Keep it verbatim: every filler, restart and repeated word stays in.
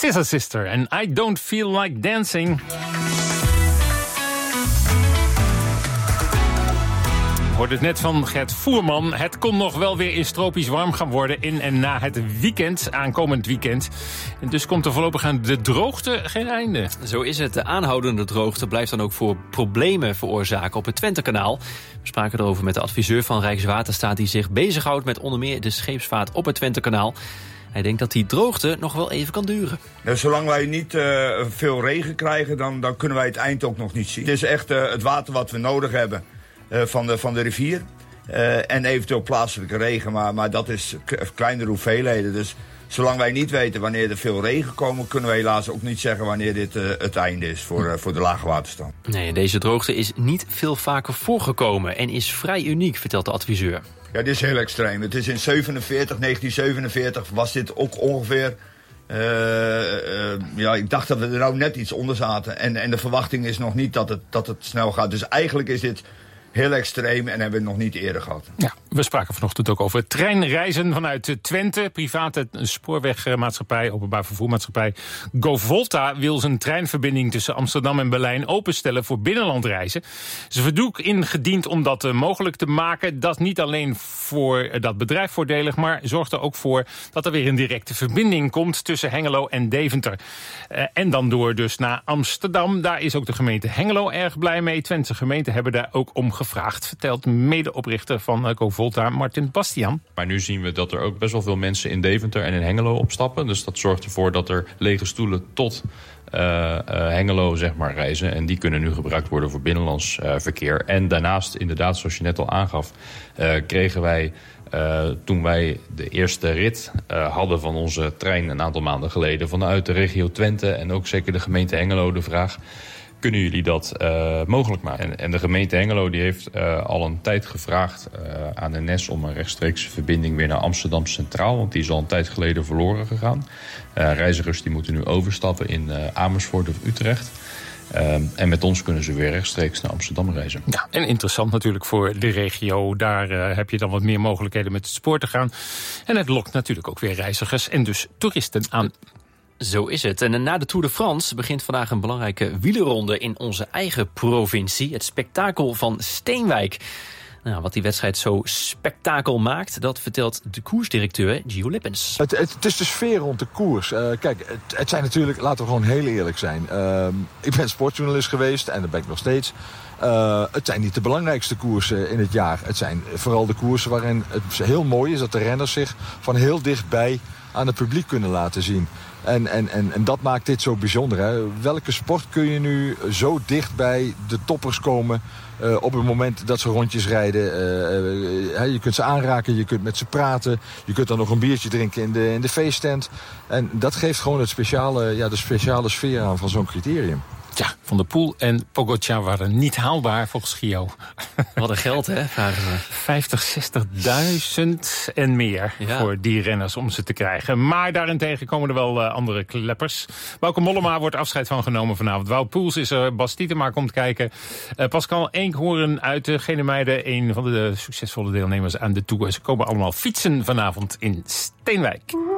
Sister Sister en I Don't Feel Like Dancing. We hoorden het net van Gert Voerman. Het kon nog wel weer eens tropisch warm gaan worden in en na het weekend, aankomend weekend. En dus komt er voorlopig aan de droogte geen einde. Zo is het. De aanhoudende droogte blijft dan ook voor problemen veroorzaken op het Twentekanaal. We spraken erover met de adviseur van Rijkswaterstaat die zich bezighoudt met onder meer de scheepsvaart op het Twentekanaal. Hij denkt dat die droogte nog wel even kan duren. Nou, zolang wij niet uh, veel regen krijgen, dan, dan kunnen wij het eind ook nog niet zien. Het is echt uh, het water wat we nodig hebben. Uh, van, de, van de rivier. Uh, en eventueel plaatselijke regen, maar, maar dat is k- kleinere hoeveelheden. Dus zolang wij niet weten wanneer er veel regen komt, kunnen we helaas ook niet zeggen wanneer dit uh, het einde is voor, uh, voor de lage waterstand. Nee, deze droogte is niet veel vaker voorgekomen en is vrij uniek, vertelt de adviseur. Ja, dit is heel extreem. Het is in zevenenveertig, negentien zevenenveertig was dit ook ongeveer. Uh, uh, ja, ik dacht dat we er nou net iets onder zaten. En, en de verwachting is nog niet dat het, dat het snel gaat. Dus eigenlijk is dit heel extreem en hebben we het nog niet eerder gehad. Ja, we spraken vanochtend ook over treinreizen vanuit Twente. Private spoorwegmaatschappij, openbaar vervoermaatschappij GoVolta wil zijn treinverbinding tussen Amsterdam en Berlijn openstellen voor binnenlandreizen. Ze verzoek ingediend om dat mogelijk te maken. Dat is niet alleen voor dat bedrijf voordelig, maar zorgt er ook voor dat er weer een directe verbinding komt tussen Hengelo en Deventer. Uh, en dan door dus naar Amsterdam. Daar is ook de gemeente Hengelo erg blij mee. Twentse gemeenten hebben daar ook om gevraagd, vertelt medeoprichter van GoVolta, Martin Bastiaan. Maar nu zien we dat er ook best wel veel mensen in Deventer en in Hengelo opstappen. Dus dat zorgt ervoor dat er lege stoelen tot uh, uh, Hengelo zeg maar, reizen. En die kunnen nu gebruikt worden voor binnenlands uh, verkeer. En daarnaast, inderdaad, zoals je net al aangaf, uh, kregen wij Uh, toen wij de eerste rit uh, hadden van onze trein een aantal maanden geleden vanuit de regio Twente en ook zeker de gemeente Hengelo de vraag: kunnen jullie dat uh, mogelijk maken? En, en de gemeente Hengelo die heeft uh, al een tijd gevraagd uh, aan de N E S om een rechtstreekse verbinding weer naar Amsterdam Centraal, want die is al een tijd geleden verloren gegaan. Uh, reizigers die moeten nu overstappen in uh, Amersfoort of Utrecht. Uh, en met ons kunnen ze weer rechtstreeks naar Amsterdam reizen. Ja, en interessant natuurlijk voor de regio. Daar uh, heb je dan wat meer mogelijkheden met het spoor te gaan. En het lokt natuurlijk ook weer reizigers en dus toeristen aan. Zo is het. En na de Tour de France begint vandaag een belangrijke wielerronde in onze eigen provincie. Het spektakel van Steenwijk. Nou, wat die wedstrijd zo spektakel maakt, dat vertelt de koersdirecteur Gio Lippens. Het, het, het is de sfeer rond de koers. Uh, kijk, het, het zijn natuurlijk, laten we gewoon heel eerlijk zijn. Uh, ik ben sportjournalist geweest en dat ben ik nog steeds. Uh, het zijn niet de belangrijkste koersen in het jaar. Het zijn vooral de koersen waarin het heel mooi is dat de renners zich van heel dichtbij aan het publiek kunnen laten zien. En, en, en, en dat maakt dit zo bijzonder. Hè? Welke sport kun je nu zo dicht bij de toppers komen uh, op het moment dat ze rondjes rijden? Uh, uh, je kunt ze aanraken, je kunt met ze praten. Je kunt dan nog een biertje drinken in de, in de feesttent. En dat geeft gewoon het speciale, ja, de speciale sfeer aan van zo'n criterium. Ja, Van der Poel en Pogacar waren niet haalbaar volgens Gio. Wat een geld, hè, vragen ze. vijftig, zestigduizend en meer ja. voor die renners om ze te krijgen. Maar daarentegen komen er wel uh, andere kleppers. Bauke Mollema wordt afscheid van genomen vanavond. Wout Poels is er, Bas Tietema komt kijken. Uh, Pascal Eenkhoorn uit de Genemeide, een van de succesvolle deelnemers aan de Tour. Ze komen allemaal fietsen vanavond in Steenwijk.